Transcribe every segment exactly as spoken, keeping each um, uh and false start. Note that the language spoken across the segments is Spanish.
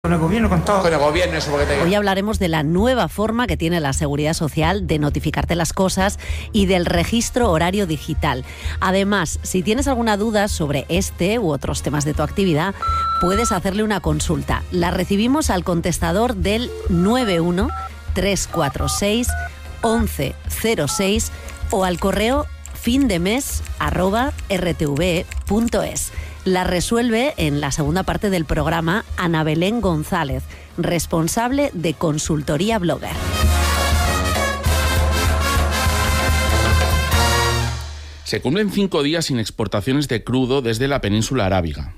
Con el gobierno, con todo. Con el gobierno, eso porque te... Hoy hablaremos de la nueva forma que tiene la Seguridad Social de notificarte las cosas y del registro horario digital. Además, si tienes alguna duda sobre este u otros temas de tu actividad, puedes hacerle una consulta. La recibimos al contestador del nueve uno tres cuatro seis once cero seis o al correo findemes arroba r t v e punto es. La resuelve en la segunda parte del programa Ana Belén González, responsable de Consultoría Blogger. Se cumplen cinco días sin exportaciones de crudo desde la península arábiga.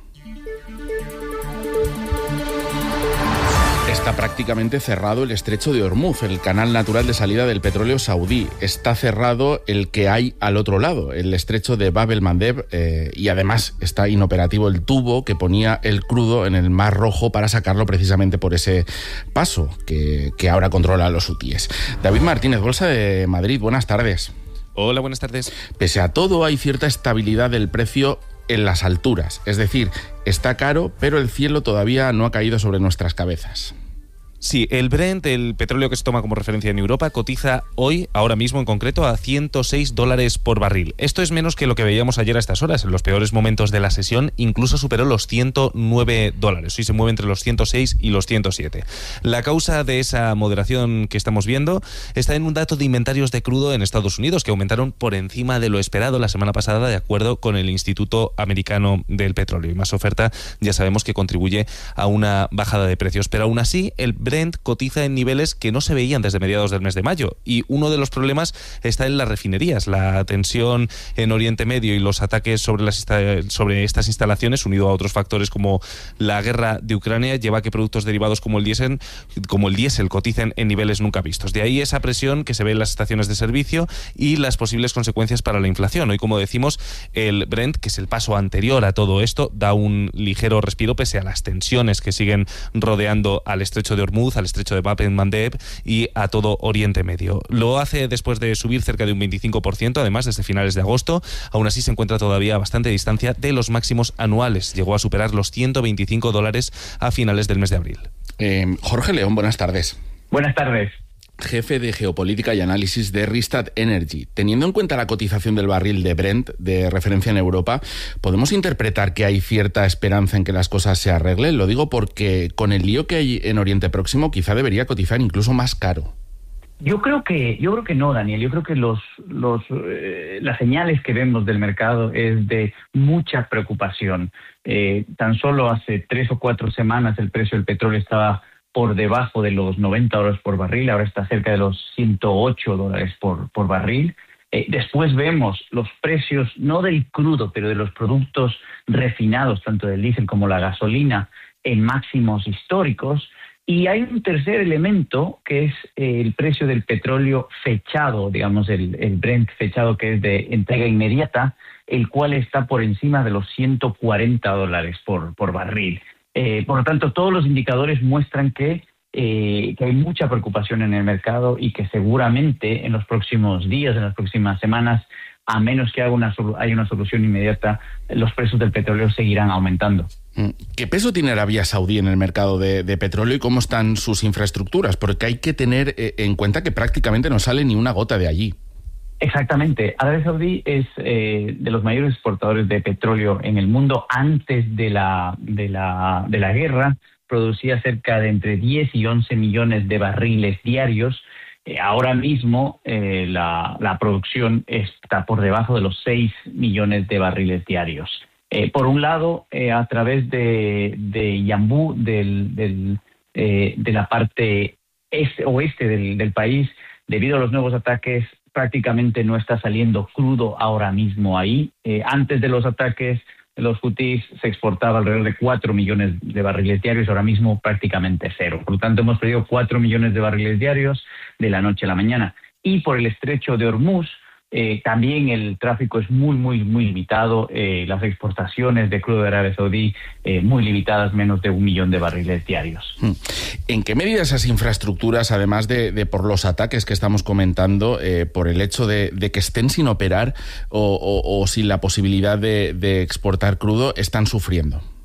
Está prácticamente cerrado el estrecho de Ormuz, el canal natural de salida del petróleo saudí. Está cerrado el que hay al otro lado, el estrecho de Bab el-Mandeb, eh, y además está inoperativo el tubo que ponía el crudo en el Mar Rojo para sacarlo precisamente por ese paso que, que ahora controla los hutíes. David Martínez, Bolsa de Madrid, buenas tardes. Hola, buenas tardes. Pese a todo, hay cierta estabilidad del precio en las alturas. Es decir, está caro, pero el cielo todavía no ha caído sobre nuestras cabezas. Sí, el Brent, el petróleo que se toma como referencia en Europa, cotiza hoy, ahora mismo en concreto, a ciento seis dólares por barril. Esto es menos que lo que veíamos ayer a estas horas. En los peores momentos de la sesión incluso superó los ciento nueve dólares. Hoy se mueve entre los ciento seis y los ciento siete. La causa de esa moderación que estamos viendo está en un dato de inventarios de crudo en Estados Unidos, que aumentaron por encima de lo esperado la semana pasada, de acuerdo con el Instituto Americano del Petróleo. Y más oferta, ya sabemos que contribuye a una bajada de precios. Pero aún así, el Brent cotiza en niveles que no se veían desde mediados del mes de mayo, y uno de los problemas está en las refinerías. La tensión en Oriente Medio y los ataques sobre, las sobre estas instalaciones, unido a otros factores como la guerra de Ucrania, lleva a que productos derivados como el diésel, como el diésel coticen en niveles nunca vistos. De ahí esa presión que se ve en las estaciones de servicio y las posibles consecuencias para la inflación. Hoy, como decimos, el Brent, que es el paso anterior a todo esto, da un ligero respiro pese a las tensiones que siguen rodeando al estrecho de Hormuz, al estrecho de Bab el-Mandeb y a todo Oriente Medio. Lo hace después de subir cerca de un veinticinco por ciento, además, desde finales de agosto. Aún así se encuentra todavía a bastante distancia de los máximos anuales. Llegó a superar los ciento veinticinco dólares a finales del mes de abril. Eh, Jorge León, buenas tardes. Buenas tardes. Jefe de Geopolítica y Análisis de Rystad Energy. Teniendo en cuenta la cotización del barril de Brent de referencia en Europa, ¿podemos interpretar que hay cierta esperanza en que las cosas se arreglen? Lo digo porque con el lío que hay en Oriente Próximo quizá debería cotizar incluso más caro. Yo creo que yo creo que no, Daniel. Yo creo que los los eh, las señales que vemos del mercado es de mucha preocupación. Eh, tan solo hace tres o cuatro semanas el precio del petróleo estaba por debajo de los noventa dólares por barril, ahora está cerca de los ciento ocho dólares por, por barril. Eh, después vemos los precios, no del crudo, pero de los productos refinados, tanto del diésel como la gasolina, en máximos históricos. Y hay un tercer elemento, que es eh, el precio del petróleo fechado, digamos, el, el Brent fechado, que es de entrega inmediata, el cual está por encima de los ciento cuarenta dólares por, por barril. Eh, por lo tanto, todos los indicadores muestran que, eh, que hay mucha preocupación en el mercado y que seguramente en los próximos días, en las próximas semanas, a menos que haya una, haya una solución inmediata, los precios del petróleo seguirán aumentando. ¿Qué peso tiene Arabia Saudí en el mercado de, de petróleo y cómo están sus infraestructuras? Porque hay que tener eh, en cuenta que prácticamente no sale ni una gota de allí. Exactamente. Arabia Saudí es eh, de los mayores exportadores de petróleo en el mundo. Antes de la, de la, de la guerra producía cerca de entre diez y once millones de barriles diarios. Eh, ahora mismo eh, la, la producción está por debajo de los seis millones de barriles diarios. Eh, por un lado, eh, a través de, de Yambú, del, del, eh, de la parte este, oeste del, del país, debido a los nuevos ataques, prácticamente no está saliendo crudo ahora mismo ahí. Eh, antes de los ataques, los hutíes se exportaba alrededor de cuatro millones de barriles diarios, ahora mismo prácticamente cero. Por lo tanto, hemos perdido cuatro millones de barriles diarios de la noche a la mañana. Y por el estrecho de Hormuz, eh, también el tráfico es muy, muy, muy limitado. Eh, las exportaciones de crudo de Arabia Saudí eh, muy limitadas, menos de un millón de barriles diarios. ¿En qué medida esas infraestructuras, además de, de por los ataques que estamos comentando, eh, por el hecho de, de que estén sin operar o, o, o sin la posibilidad de, de exportar crudo, están sufriendo?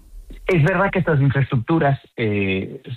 Es verdad que estas infraestructuras eh,